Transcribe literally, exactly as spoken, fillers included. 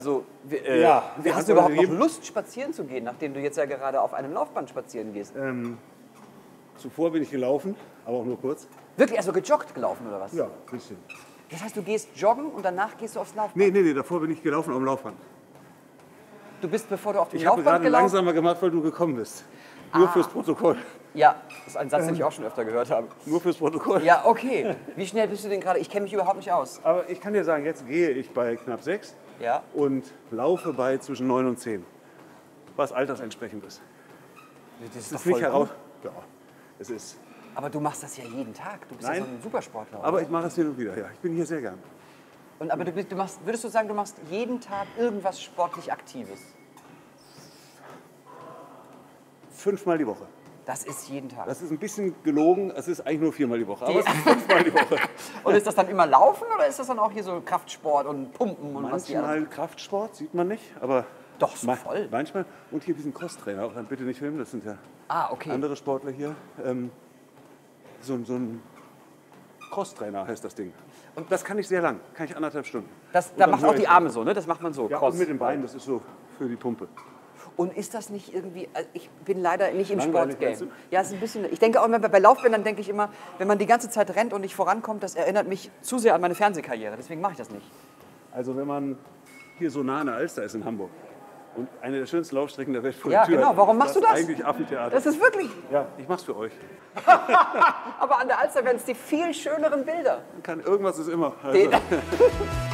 Also, äh, Ja, wie hast du überhaupt noch Lust, spazieren zu gehen, nachdem du jetzt ja gerade auf einem Laufband spazieren gehst? Ähm, zuvor bin ich gelaufen, aber auch nur kurz. Wirklich, also gejoggt gelaufen oder was? Ja, ein bisschen. Das heißt, du gehst joggen und danach gehst du aufs Laufband? Nee, nee, nee, davor bin ich gelaufen auf dem Laufband. Du bist, bevor du auf dem Ich habe Laufband gerade gelaufen langsamer gemacht, weil du gekommen bist. Nur Ah. fürs Protokoll. Ja, das ist ein Satz, den ich auch schon öfter gehört habe. Nur fürs Protokoll. Ja, okay. Wie schnell bist du denn gerade? Ich kenne mich überhaupt nicht aus. Aber ich kann dir sagen, jetzt gehe ich bei knapp sechs Ja. und laufe bei zwischen neun und zehn. Was altersentsprechend ist. Das ist Es doch ist nicht voll heraus. gut. Ja, es ist. Aber du machst das ja jeden Tag. Du bist Nein. ja so ein Supersportler. oder? Aber ich mache es hin und wieder, ja. Ich bin hier sehr gern. Und, aber du, bist, du machst, würdest du sagen, du machst jeden Tag irgendwas sportlich Aktives? Fünfmal die Woche. Das ist jeden Tag. Das ist ein bisschen gelogen, es ist eigentlich nur viermal die Woche. Aber es ist fünfmal die Woche. Und ist das dann immer Laufen oder ist das dann auch hier so Kraftsport und Pumpen und was die Manchmal anderen? Kraftsport, sieht man nicht, aber Doch, so ma- voll. manchmal. Und hier diesen Crosstrainer, auch dann bitte nicht filmen, das sind ja Ah, okay. andere Sportler hier. Ähm, so, ein- so ein Crosstrainer heißt das Ding. Und das kann ich sehr lang, kann ich anderthalb Stunden. Das, Und da dann macht höre auch die ich- Arme so, ne? Das macht man so. Ja, Cross. und mit dem Bein, das ist so für die Pumpe. Und ist das nicht irgendwie, also ich bin leider nicht im Langweilig, Sportgame. meinst du? Ja, es ist ein bisschen, ich denke auch immer, bei Laufbändern denke ich immer, wenn man die ganze Zeit rennt und nicht vorankommt, das erinnert mich zu sehr an meine Fernsehkarriere. Deswegen mache ich das nicht. Also wenn man hier so nah an der Alster ist in Hamburg und eine der schönsten Laufstrecken der Welt vor Ja, der Tür genau. hat, Warum ist machst du das? Eigentlich Affentheater. Das ist wirklich, Ja, ich mach's für euch. aber an der Alster werden es die viel schöneren Bilder. Kann, irgendwas ist immer. Also. Den-